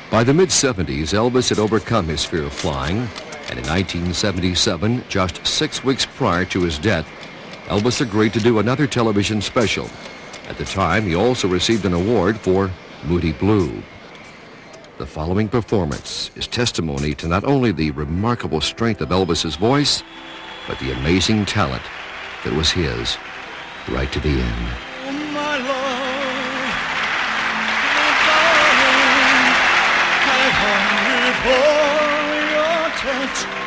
By the mid-'70s, Elvis had overcome his fear of flying, and in 1977, just 6 weeks prior to his death, Elvis agreed to do another television special. At the time, he also received an award for Moody Blue. The following performance is testimony to not only the remarkable strength of Elvis's voice, but the amazing talent that was his right to the end. Oh, my love, my darling, I've hungered for your touch.